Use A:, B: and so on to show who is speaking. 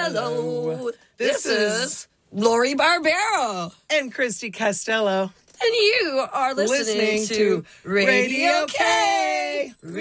A: Hello. This is Lori Barbero.
B: And Christy Costello.
A: And you are listening to Radio K.